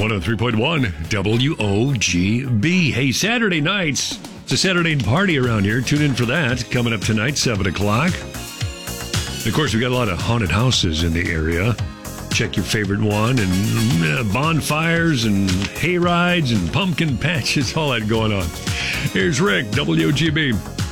103.1 WOGB. Hey, Saturday nights. It's a Saturday party around here. Tune in for that. Coming up tonight, 7 o'clock. Of course, we got a lot of haunted houses in the area. Check your favorite one. And bonfires and hay rides and pumpkin patches. All that going on. Here's Rick, WOGB.